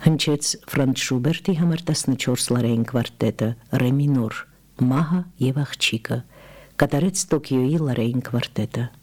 հնչեց Ֆրանց Շուբերտի համար 14 լարային կվարտետը ռե մինոր, մահը եւ աղջիկը, կատարեց Տոկիոյի լարային կվարտետը